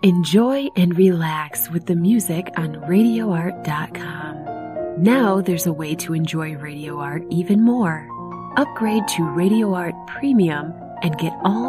Enjoy and relax with the music on RadioArt.com. Now there's a way to enjoy Radio Art even more. Upgrade to Radio Art Premium and get all